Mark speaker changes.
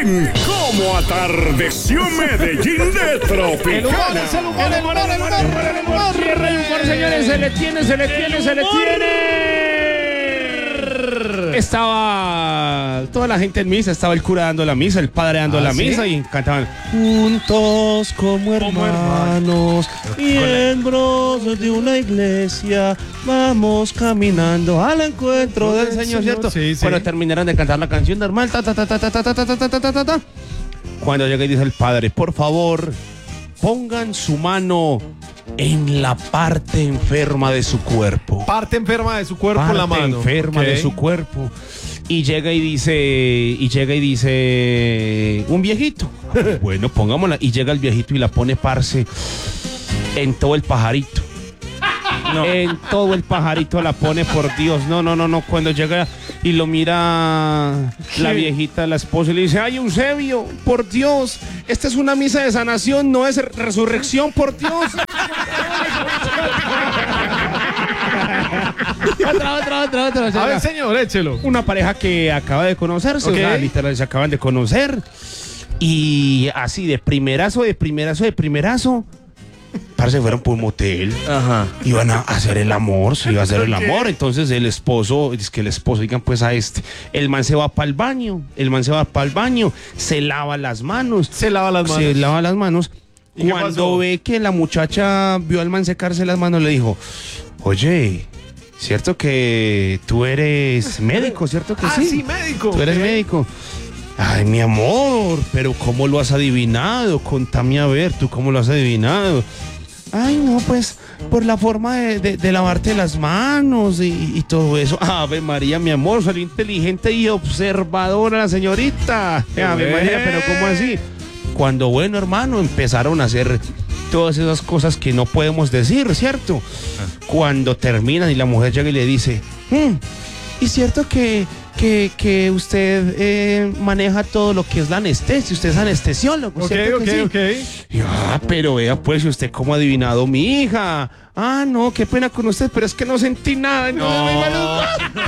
Speaker 1: en Cómo atardeció Medellín de Tropicana.
Speaker 2: El humor, señores, se le tiene. Estaba toda la gente en misa, estaba el cura dando la misa, el padre dando la misa y cantaban juntos como hermanos, miembros de una iglesia, vamos caminando al encuentro del Señor, ¿cierto?
Speaker 3: Sí.
Speaker 2: Cuando terminaron de cantar la canción normal, cuando llega y dice el padre, por favor, pongan su mano en la parte enferma de su cuerpo.
Speaker 3: Parte enferma de su cuerpo,
Speaker 2: Parte
Speaker 3: la mano.
Speaker 2: enferma de su cuerpo. Y llega y dice, un viejito. Bueno, pongámosla. Y llega el viejito y la pone, parce, en todo el pajarito. No. En todo el pajarito la pone, por Dios. No. Cuando llega y lo mira la viejita, la esposa, y le dice, ay, Eusebio, por Dios, esta es una misa de sanación, no es resurrección, por Dios. Otra.
Speaker 3: A ver, señor, échelo.
Speaker 2: Una pareja que acaba de conocerse,
Speaker 3: Ok.
Speaker 2: o sea, literal, se acaban de conocer. Y así, de primerazo, parce, fueron por un motel.
Speaker 4: Ajá.
Speaker 2: Iban a hacer el amor, se iba a hacer el amor. Entonces el esposo, digan pues a este, el man se va para el baño, se lava las manos.
Speaker 3: ¿Y qué
Speaker 2: Cuando
Speaker 3: pasó?
Speaker 2: ve que la muchacha vio al man secarse las manos, le dijo, oye, ¿cierto que tú eres médico? ¿Cierto que sí?
Speaker 3: Sí, médico.
Speaker 2: Tú eres médico. Ay, mi amor, pero ¿cómo lo has adivinado? Contame a ver, ¿tú cómo lo has adivinado? Ay, no, pues, por la forma de lavarte las manos y todo eso. Ave María, mi amor, salió inteligente y observadora la señorita. Ave María, pero ¿cómo así? Cuando, bueno, hermano, empezaron a hacer todas esas cosas que no podemos decir, ¿cierto? Cuando terminan y la mujer llega y le dice, ¿y cierto que usted maneja todo lo que es la anestesia? Usted es anestesiólogo, ¿cierto que sí? Pero vea pues, ¿usted cómo ha adivinado mi hija? No, qué pena con usted, pero es que no sentí nada. No.